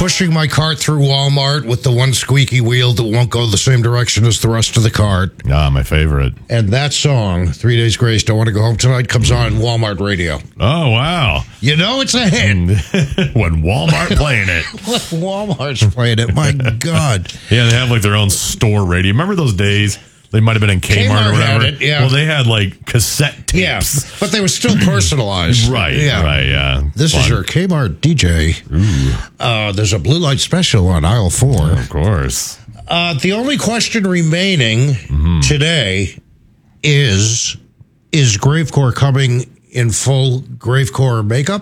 pushing my cart through Walmart with the one squeaky wheel that won't go the same direction as the rest of the cart. Ah, my favorite. And that song, 3 Days Grace, Don't Want to Go Home Tonight, comes on Walmart radio. Oh, wow. You know it's a hit. When Walmart playing it. When Walmart's playing it, my God. Yeah, they have like their own store radio. Remember those days? They might have been in Kmart or whatever. Had it, yeah. Well, they had like cassette tapes. Yeah, but they were still personalized. Right, yeah. This is your Kmart DJ. There's a blue light special on aisle 4. Of course. The only question remaining today is Gravecore coming in full Gravecore makeup?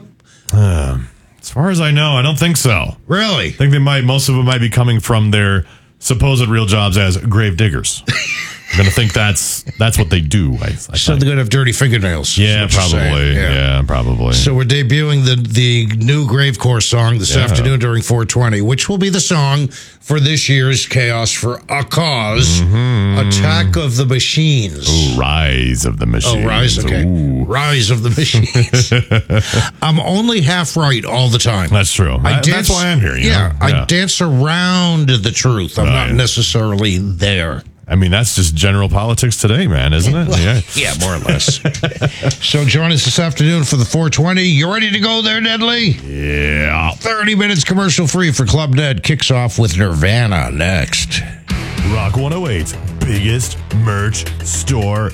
As far as I know, I don't think so. Really? I think most of them might be coming from their supposed real jobs as grave diggers. I'm going to think that's what they do. So they're going to have dirty fingernails. Yeah, probably. Yeah, probably. So we're debuting the new Gravecore song this afternoon during 420, which will be the song for this year's Chaos for a Cause, Attack of the Machines. Ooh, Rise of the Machines. Oh, Rise, okay. Ooh. Rise of the Machines. I'm only half right all the time. That's true. That's why I'm here. You know? I dance around the truth. I'm not necessarily there. I mean, that's just general politics today, man, isn't it? Yeah, more or less. So join us this afternoon for the 420. You ready to go there, Nedley? Yeah. 30 minutes commercial free for Club Ned. Kicks off with Nirvana next. Rock 108's biggest merch store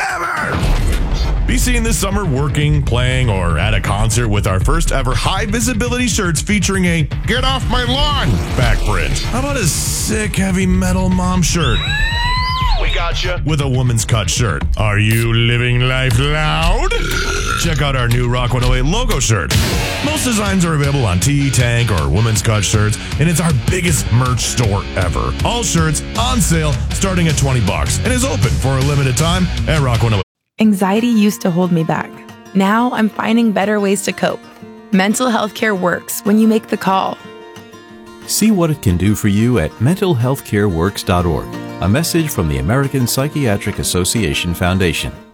ever. Be seen this summer working, playing, or at a concert with our first ever high visibility shirts featuring a "Get Off My Lawn" back print. How about a sick heavy metal mom shirt? We got you. With a woman's cut shirt. Are you living life loud? Check out our new Rock 108 logo shirt. Most designs are available on Tee, Tank, or women's cut shirts, and it's our biggest merch store ever. All shirts on sale starting at $20 and is open for a limited time at Rock 108. Anxiety used to hold me back. Now I'm finding better ways to cope. Mental health care works when you make the call. See what it can do for you at mentalhealthcareworks.org. A message from the American Psychiatric Association Foundation.